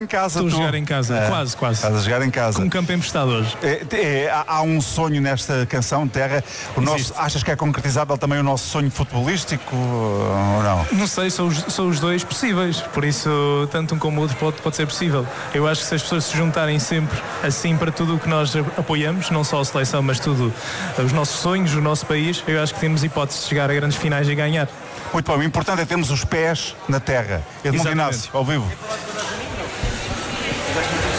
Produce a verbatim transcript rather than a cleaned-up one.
Em casa, Estou tu. a jogar em casa, É, quase, quase. Estás a jogar em casa. Com um campo emprestado hoje. É, é, há, há um sonho nesta canção, Terra. O nosso, achas que é concretizável também o nosso sonho futebolístico ou não? Não sei, são os, são os dois possíveis, por isso tanto um como o outro pode, pode ser possível. Eu acho que se as pessoas se juntarem sempre assim para tudo o que nós apoiamos, não só a seleção, mas tudo, os nossos sonhos, o nosso país, eu acho que temos hipótese de chegar a grandes finais e ganhar. Muito bom, o importante é termos os pés na terra. Edmundo Inácio, ao vivo.